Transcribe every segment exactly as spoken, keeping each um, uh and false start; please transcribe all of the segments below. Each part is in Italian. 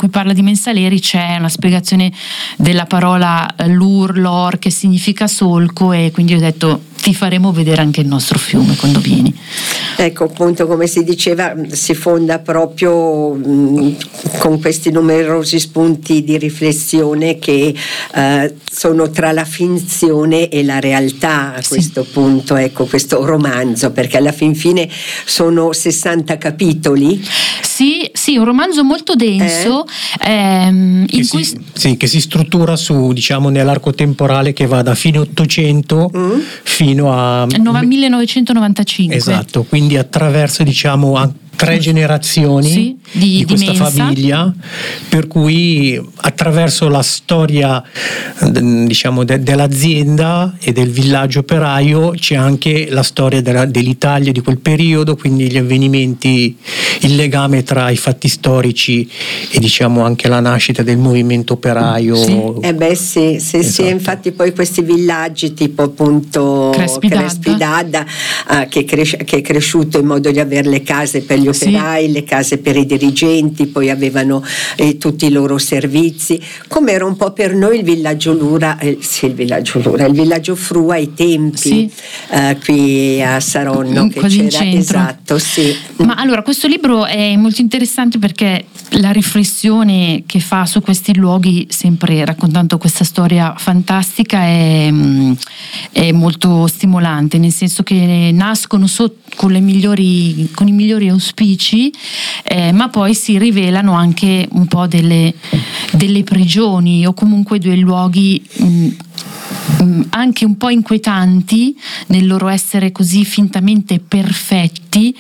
cui parla di Mensaleri c'è una spiegazione della parola lur, lor, che significa solco, e quindi ho detto ti faremo vedere anche il nostro fiume quando vieni. Ecco, appunto, come si diceva, si fonda proprio mh, con questi numerosi spunti di riflessione che eh, sono tra la finzione e la realtà a Sì. questo punto, ecco, questo romanzo, perché alla fin fine sono sessanta capitoli. Sì, sì, un romanzo molto denso, Eh? ehm, Che in si, cui sì, che si struttura su, diciamo, nell'arco temporale che va da fine Ottocento Mm. fino a millenovecentonovantacinque. esatto, quindi attraverso, diciamo, anche tre generazioni Sì, di- di di questa mensa. famiglia, per cui attraverso la storia eh, diciamo de- dell'azienda e del villaggio operaio c'è anche la storia della- dell'Italia di quel periodo, quindi gli avvenimenti, il legame tra i fatti storici e diciamo anche la nascita del movimento operaio. Sì. Eh beh sì, sì, sì, Esatto. infatti poi questi villaggi tipo appunto Crespi d'Adda. Crespi d'Adda, ah, che, cres- che è cresciuto in modo di avere le case per gli Sì. operai, le case per i dirigenti, poi avevano eh, tutti i loro servizi, come era un po' per noi il villaggio Lura, eh, sì il villaggio Lura, il villaggio Fru ai tempi, Sì. eh, qui a Saronno, che Quasi in c'era, centro. esatto, sì. Ma allora questo libro è molto interessante perché la riflessione che fa su questi luoghi, sempre raccontando questa storia fantastica, è, è molto stimolante, nel senso che nascono so- con, le migliori, con i migliori auspici, eh, ma poi si rivelano anche un po' delle, delle prigioni o comunque dei luoghi mh, anche un po' inquietanti nel loro essere così fintamente perfetti,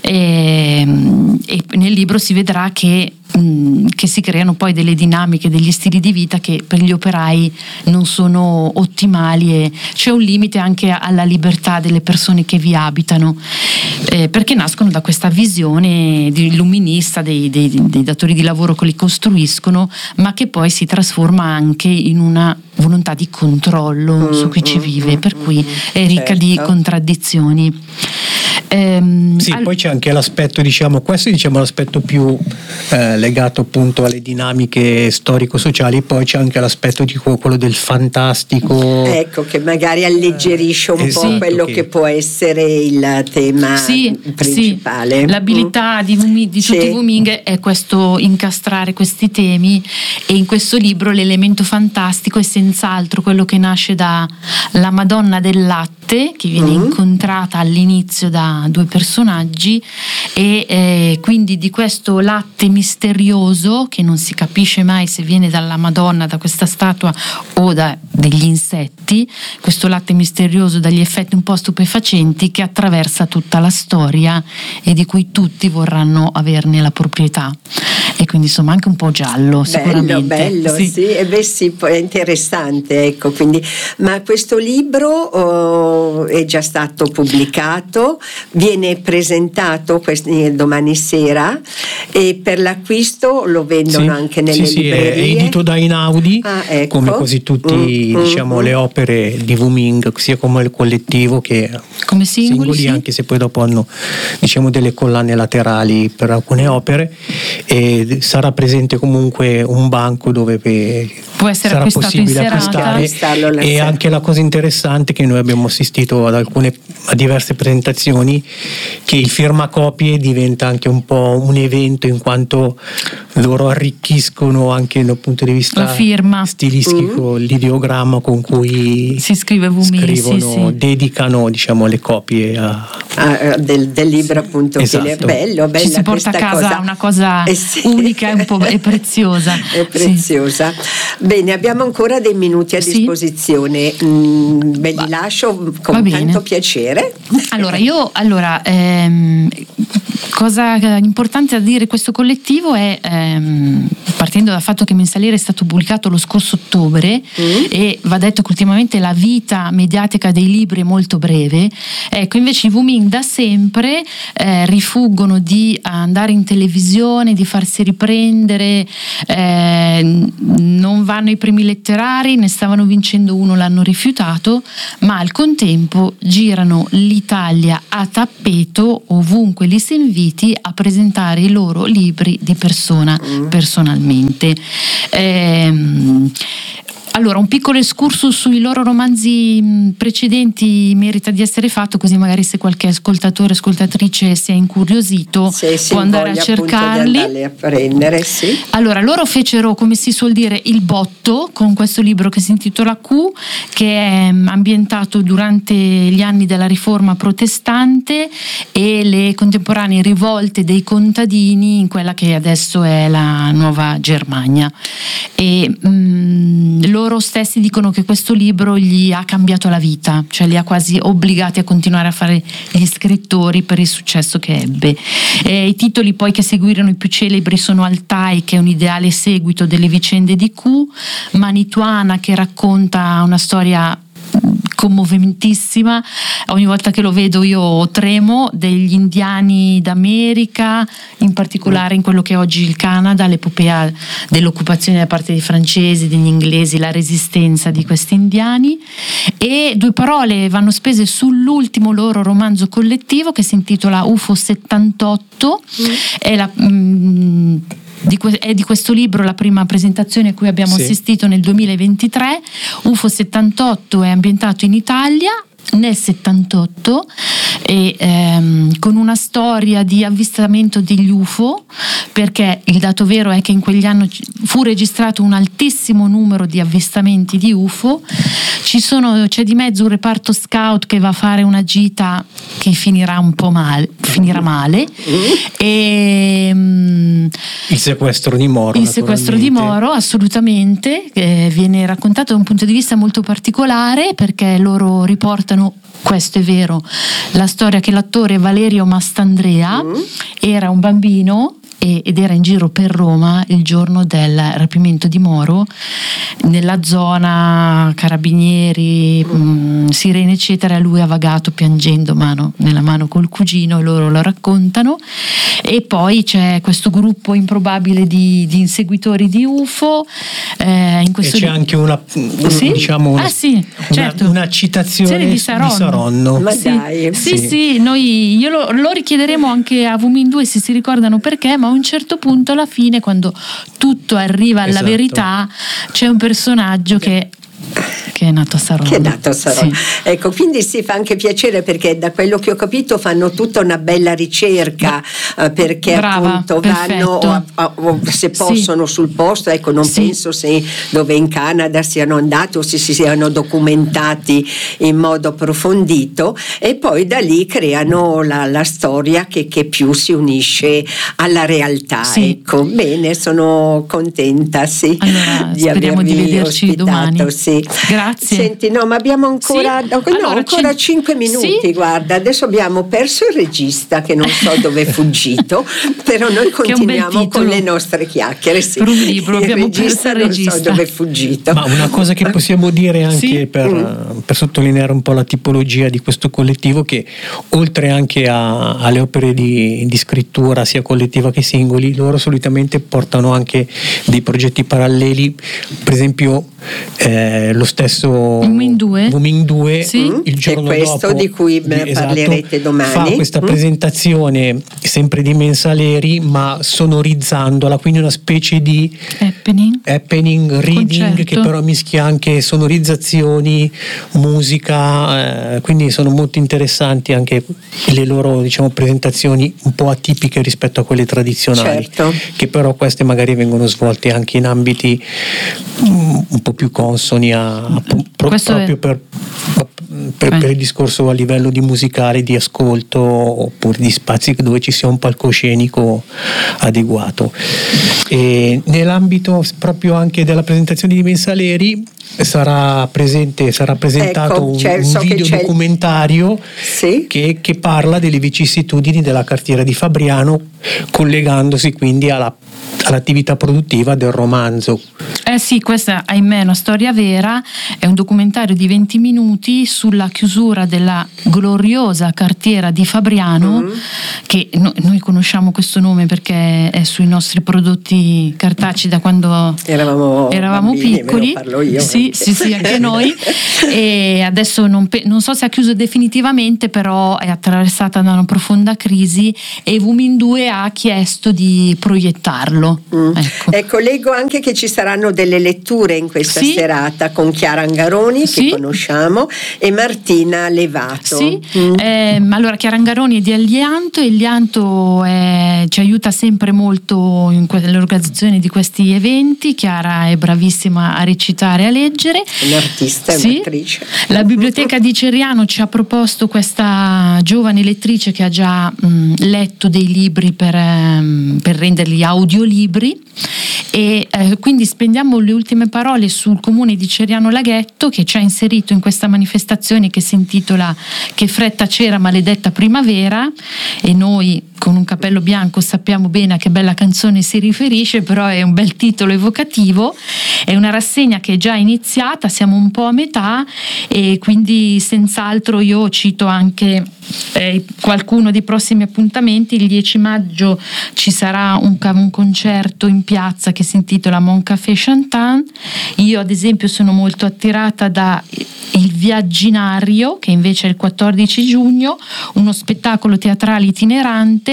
e, e nel libro si vedrà che che si creano poi delle dinamiche, degli stili di vita che per gli operai non sono ottimali, e c'è un limite anche alla libertà delle persone che vi abitano, eh, perché nascono da questa visione di illuminista dei, dei, dei datori di lavoro che li costruiscono, ma che poi si trasforma anche in una volontà di controllo Mm, su chi ci mm, vive, mm, per mm, cui è ricca di certo. contraddizioni. Ehm, Sì, al- poi c'è anche l'aspetto, diciamo, questo è diciamo l'aspetto più eh, legato appunto alle dinamiche storico-sociali, poi c'è anche l'aspetto di quello del fantastico. Ecco, che magari alleggerisce un Eh, po' esatto, quello che- che può essere il tema Sì, principale. sì. L'abilità Mm. di, Wumi- di tutti Sì. i Wuming è questo, incastrare questi temi, e in questo libro l'elemento fantastico è senz'altro quello che nasce da la Madonna del Latte, che viene Mm. incontrata all'inizio da due personaggi, e eh, quindi di questo latte misterioso che non si capisce mai se viene dalla Madonna, da questa statua, o da degli insetti, questo latte misterioso dagli effetti un po' stupefacenti che attraversa tutta la storia e di cui tutti vorranno averne la proprietà, e quindi insomma anche un po' giallo sicuramente. Bello, bello, Sì. sì, e beh sì, poi è interessante, ecco, quindi, ma questo libro oh, è già stato pubblicato, viene presentato questi, domani sera, e per l'acquisto lo vendono Sì, anche nelle sì, sì, è- librerie. è edito da Inaudi, Ah, ecco. come quasi tutti Mm, mm, diciamo mm. le opere di Wuming, sia come il collettivo che Come singoli, sì. anche se poi dopo hanno diciamo delle collane laterali per alcune opere, e sarà presente comunque un banco dove pe- Può essere sarà acquistato in possibile serata. acquistare. Acquistarlo la E sera. anche la cosa interessante che noi abbiamo assistito ad alcune a diverse presentazioni, che il firmacopie diventa anche un po' un evento, in quanto loro arricchiscono anche dal punto di vista La firma. stilistico l'ideogramma con cui Si scrive Wuming, scrivono, sì, sì. dedicano diciamo le copie a, Ah, del, del libro appunto, Esatto. che è bello, bella Ci si porta a questa casa cosa. una cosa Eh sì. unica e un po' e preziosa. È preziosa. Bene, abbiamo ancora dei minuti a Sì. disposizione. Mm, ve li Va- lascio va con bene. tanto piacere. Allora, io allora ehm, cosa importante da dire, questo collettivo è ehm, partendo dal fatto che Mensaleri è stato pubblicato lo scorso ottobre, Mm. e va detto che ultimamente la vita mediatica dei libri è molto breve. Ecco, invece i Wuming da sempre eh, rifuggono di andare in televisione, di farsi riprendere, eh, non vanno ai premi letterari, ne stavano vincendo uno, l'hanno rifiutato, ma al contempo girano l'Italia a tappeto ovunque li si inviti a presentare i loro libri di persona, Mm. personalmente. ovviamente. Ehm, Allora, un piccolo excursus sui loro romanzi precedenti merita di essere fatto, così magari se qualche ascoltatore o ascoltatrice si è incuriosito sì, sì, può andare a cercarli. A prendere, sì. Allora, loro fecero, come si suol dire, il botto con questo libro che si intitola Q, che è ambientato durante gli anni della riforma protestante e le contemporanee rivolte dei contadini in quella che adesso è la Nuova Germania. E mh, loro stessi dicono che questo libro gli ha cambiato la vita, cioè li ha quasi obbligati a continuare a fare gli scrittori per il successo che ebbe. E i titoli poi che seguirono i più celebri sono Altai, che è un ideale seguito delle vicende di Q, Manituana, che racconta una storia commovementissima, ogni volta che lo vedo io tremo, degli indiani d'America, in particolare in quello che è oggi il Canada, l'epopea dell'occupazione da parte dei francesi, degli inglesi, la resistenza di questi indiani. E due parole vanno spese sull'ultimo loro romanzo collettivo che si intitola U F O settantotto, mm. è la mh, Di que- è di questo libro la prima presentazione a cui abbiamo sì. assistito nel duemilaventitré. U F O settantotto è ambientato in Italia nel settantotto e ehm, con una storia di avvistamento degli U F O, perché il dato vero è che in quegli anni fu registrato un altissimo numero di avvistamenti di U F O. Ci sono, c'è di mezzo un reparto scout che va a fare una gita che finirà un po' male, finirà male e um, il sequestro di Moro il sequestro di Moro assolutamente, che viene raccontato da un punto di vista molto particolare, perché loro riportano, questo è vero, la storia che l'attore Valerio Mastandrea mm. era un bambino ed era in giro per Roma il giorno del rapimento di Moro, nella zona carabinieri, mh, sirene eccetera. Lui ha vagato piangendo mano nella mano col cugino e loro lo raccontano. E poi c'è questo gruppo improbabile di, di inseguitori di U F O, eh, in questo e c'è li- anche una, sì? diciamo una, ah, sì, certo. una, una citazione di Saronno, di Saronno. Ma sì, dai. sì, sì, sì, noi io lo, lo richiederemo anche a Vumin due se si ricordano perché, ma a un certo punto alla fine, quando tutto arriva alla esatto. verità, c'è un personaggio che che è nato a Saronno. Che è nato a Saronno. Sì. Ecco, quindi si fa anche piacere, perché da quello che ho capito fanno tutta una bella ricerca, eh, perché Brava, appunto perfetto. vanno a, a, a, se possono sì. sul posto, ecco, non sì. penso se dove in Canada siano andati o se si siano documentati in modo approfondito, e poi da lì creano la, la storia che, che più si unisce alla realtà. Sì. Ecco, bene, sono contenta sì, allora, di speriamo avervi di vederci ospitato, domani. Sì. Grazie. Senti, no, ma abbiamo ancora, sì? no, allora, ancora c- cinque minuti, sì? guarda, adesso abbiamo perso il regista che non so dove è fuggito, però noi continuiamo con le nostre chiacchiere. Sì. Per un libro il abbiamo regista perso il non regista. so dove è fuggito. Ma una cosa che possiamo dire anche sì? per, mm. per sottolineare un po' la tipologia di questo collettivo, che oltre anche a, alle opere di, di scrittura sia collettiva che singoli, loro solitamente portano anche dei progetti paralleli, per esempio eh, lo stesso Vumin due, Vumin due sì? il giorno è questo dopo di cui di, esatto, parlerete domani, fa questa mm? presentazione sempre di Mensaleri, ma sonorizzandola, quindi una specie di happening, happening reading, concerto, che però mischia anche sonorizzazioni, musica, eh, quindi sono molto interessanti anche le loro, diciamo, presentazioni un po' atipiche rispetto a quelle tradizionali, certo. che però queste magari vengono svolte anche in ambiti um, un po' più consoni a, a pro, proprio per, per, per il discorso a livello di musicale, di ascolto, oppure di spazi dove ci sia un palcoscenico adeguato. E nell'ambito proprio anche della presentazione di Mensaleri sarà presente, sarà presentato ecco, un, un so video documentario sì? che, che parla delle vicissitudini della cartiera di Fabriano, collegandosi quindi alla, all'attività produttiva del romanzo. Eh sì, questa ahimè è una storia vera, è un documentario di venti minuti sulla chiusura della gloriosa cartiera di Fabriano, mm. che no, noi conosciamo questo nome perché è sui nostri prodotti cartacei da quando eravamo, eravamo bambini, piccoli. Parlo io, sì, anche. sì, sì, anche noi. E adesso non, pe- non so se ha chiuso definitivamente, però è attraversata da una profonda crisi e Vumin due ha chiesto di proiettarlo. farlo. Mm. Ecco. Ecco, leggo anche che ci saranno delle letture in questa Sì. serata con Chiara Angaroni, Sì. che conosciamo, e Martina Levato. Sì, Mm. eh, allora Chiara Angaroni è di Elianto, e Elianto è, ci aiuta sempre molto in que- nell'organizzazione di questi eventi. Chiara è bravissima a recitare e a leggere. È un'artista, è Sì. un'attrice. La biblioteca di Ceriano ci ha proposto questa giovane lettrice che ha già mh, letto dei libri per, ehm, per renderli audiolibri, e eh, quindi spendiamo le ultime parole sul comune di Ceriano Laghetto, che ci ha inserito in questa manifestazione che si intitola Che fretta c'era maledetta primavera, e noi con un cappello bianco sappiamo bene a che bella canzone si riferisce, però è un bel titolo evocativo. È una rassegna che è già iniziata, siamo un po' a metà, e quindi senz'altro io cito anche eh, qualcuno dei prossimi appuntamenti. Il dieci maggio ci sarà un, un concerto in piazza che si intitola Mon Café Chantin. Io ad esempio sono molto attirata da Il Viagginario, che invece è il quattordici giugno, uno spettacolo teatrale itinerante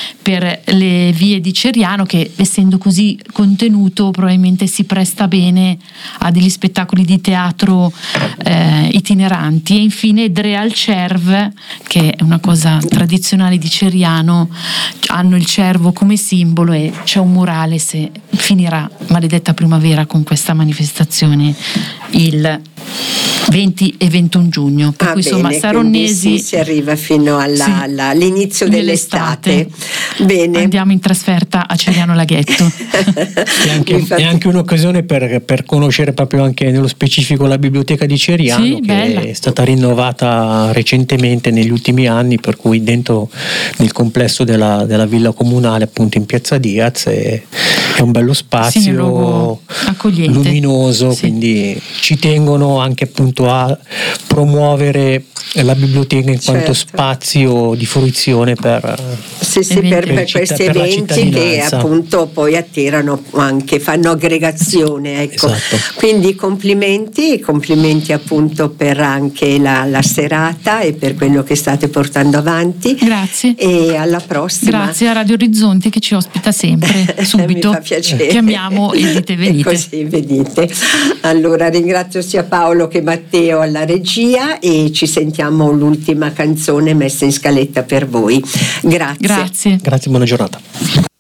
per le vie di Ceriano, che essendo così contenuto probabilmente si presta bene a degli spettacoli di teatro eh, itineranti. E infine Dre al Cerv, che è una cosa tradizionale di Ceriano, hanno il cervo come simbolo e c'è un murale. Se finirà maledetta primavera con questa manifestazione il venti e ventuno giugno, per ah, cui insomma bene, Saronnesi sì, si arriva fino alla, sì, alla, all'inizio dell'estate. dell'estate. Bene, andiamo in trasferta a Ceriano Laghetto. È anche, Infatti- è anche un'occasione per, per conoscere proprio anche nello specifico la biblioteca di Ceriano, Sì, che bella. è stata rinnovata recentemente negli ultimi anni, per cui dentro nel complesso della, della villa comunale, appunto in Piazza Diaz, è, è un bello Sì, nel luogo spazio accogliente. luminoso, Sì. quindi ci tengono anche appunto a promuovere la biblioteca in quanto Certo. spazio di fruizione per sì, sì, eventi. per, Per per il città- questi per la eventi che cittadinanza. appunto poi attirano anche, fanno aggregazione, ecco. Esatto. Quindi complimenti, complimenti appunto per anche la, la serata e per quello che state portando avanti. Grazie. E alla prossima. Grazie a Radio Orizzonti che ci ospita sempre. Subito Mi fa piacere. chiamiamo e dite venite. E così venite. Allora ringrazio sia Paolo che Matteo alla regia, e ci sentiamo l'ultima canzone messa in scaletta per voi. Grazie. Grazie. Grazie, buona giornata.